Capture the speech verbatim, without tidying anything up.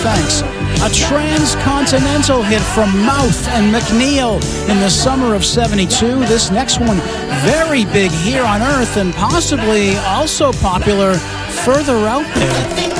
Thanks. A transcontinental hit from Mouth and McNeil in the summer of seventy-two. This next one, very big here on Earth and possibly also popular further out there.